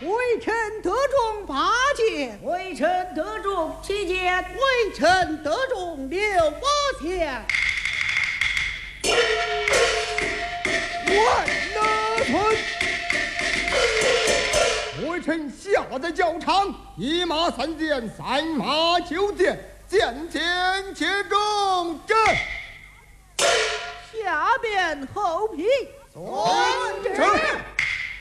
微臣得中8箭， 微臣得中7箭， 微臣得中6把枪。 万纳村，微臣下在教场，1马3箭，3马9箭，箭箭皆中，阵。 下边后批。 遵旨。